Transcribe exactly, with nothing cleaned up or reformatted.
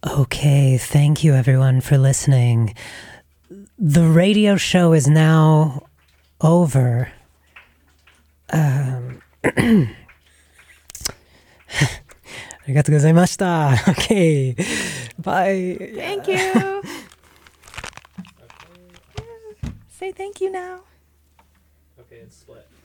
Okay, thank you everyone for listening. The radio show is now over. Um, ありがとうございました。Okay, bye. Thank you. Say thank you now. Okay, it's split.